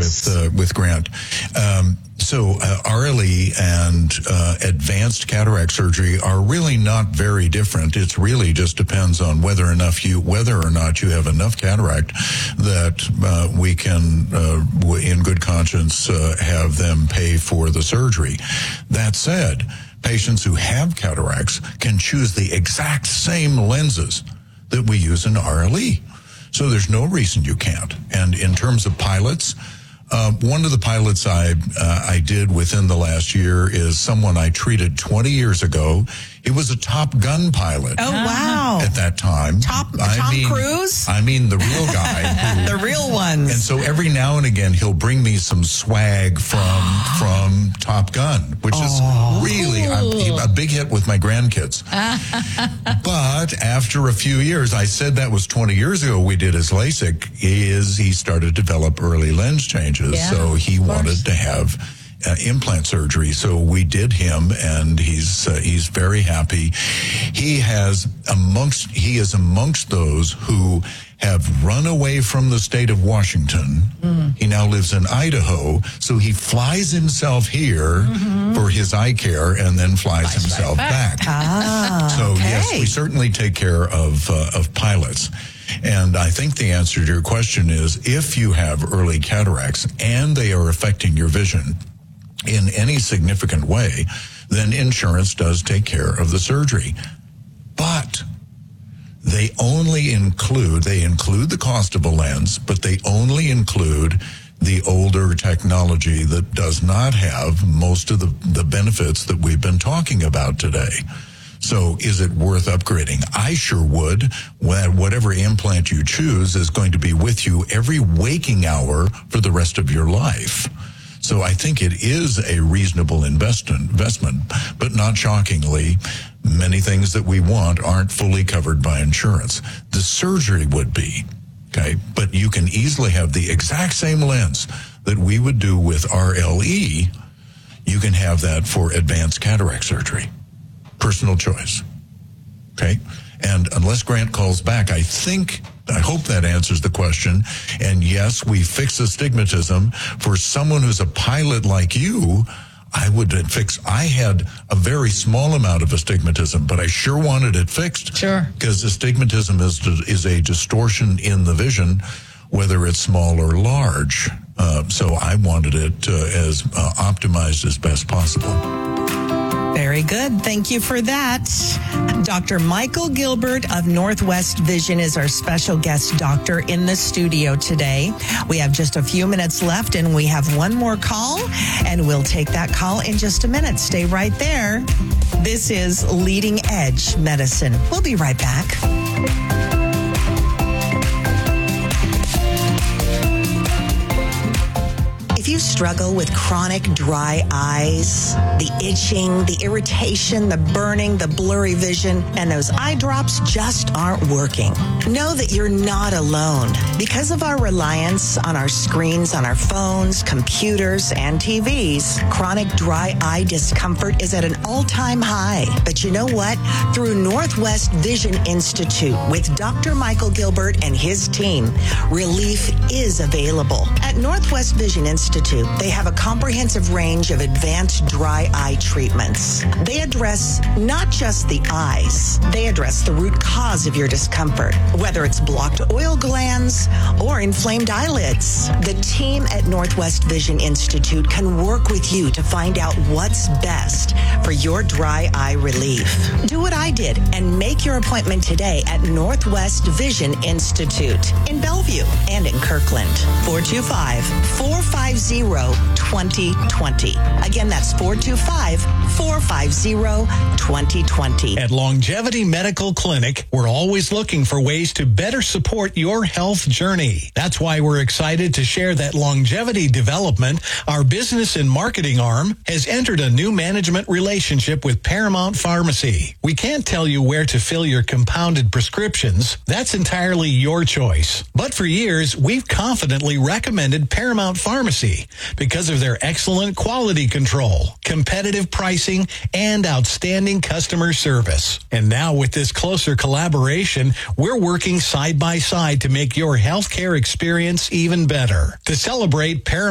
with Grant. So RLE and advanced cataract surgery are really not very different. It really just depends on whether or not you have enough cataract that we can, in good conscience, have them pay for the surgery. That said, patients who have cataracts can choose the exact same lenses that we use in RLE. So there's no reason you can't. And in terms of pilots, one of the pilots I did within the last year is someone I treated 20 years ago. He was a Top Gun pilot. Oh, wow. At that time. Tom Cruise? I mean the real guy. The real ones. And so every now and again, he'll bring me some swag from Top Gun, which is really a big hit with my grandkids. But after a few years, I said that was 20 years ago we did his LASIK, he started to develop early lens changes. Yeah, so he wanted to have implant surgery. So we did him, and he's very happy. He is amongst those who have run away from the state of Washington. He now lives in Idaho, so he flies himself here for his eye care and then flies himself back. So yes, we certainly take care of pilots. And I think the answer to your question is, if you have early cataracts and they are affecting your vision in any significant way, then insurance does take care of the surgery. But they include the cost of a lens, but they only include the older technology that does not have most of the benefits that we've been talking about today. So is it worth upgrading? I sure would. Whatever implant you choose is going to be with you every waking hour for the rest of your life. So I think it is a reasonable investment, but not shockingly, many things that we want aren't fully covered by insurance. The surgery would be, okay? But you can easily have the exact same lens that we would do with RLE. You can have that for advanced cataract surgery. Personal choice, okay? And unless Grant calls back, I hope that answers the question. And yes, we fix astigmatism. For someone who's a pilot like you, I had a very small amount of astigmatism, but I sure wanted it fixed. Sure. Because astigmatism is a distortion in the vision, whether it's small or large. So I wanted it as optimized as best possible. Very good. Thank you for that. Dr. Michael Gilbert of Northwest Vision is our special guest doctor in the studio today. We have just a few minutes left, and we have one more call, and we'll take that call in just a minute. Stay right there. This is Leading Edge Medicine. We'll be right back. If you struggle with chronic dry eyes, the itching, the irritation, the burning, the blurry vision, and those eye drops just aren't working, know that you're not alone. Because of our reliance on our screens, on our phones, computers, and TVs, chronic dry eye discomfort is at an all-time high. But you know what? Through Northwest Vision Institute with Dr. Michael Gilbert and his team, relief is available. At Northwest Vision Institute, they have a comprehensive range of advanced dry eye treatments. They address not just the eyes, they address the root cause of your discomfort, whether it's blocked oil glands or inflamed eyelids. The team at Northwest Vision Institute can work with you to find out what's best for your dry eye relief. Do what I did and make your appointment today at Northwest Vision Institute in Bellevue and in Kirkland. 425-450-2020. Again, that's 425-450-2020. At Longevity Medical Clinic, we're always looking for ways to better support your health journey. That's why we're excited to share that Longevity Development, our business and marketing arm, has entered a new management relationship with Paramount Pharmacy. We can't tell you where to fill your compounded prescriptions. That's entirely your choice. But for years, we've confidently recommended Paramount Pharmacy because of their excellent quality control, competitive pricing, and outstanding customer service. And now with this closer collaboration, we're working side by side to make your healthcare experience even better. To celebrate Paramount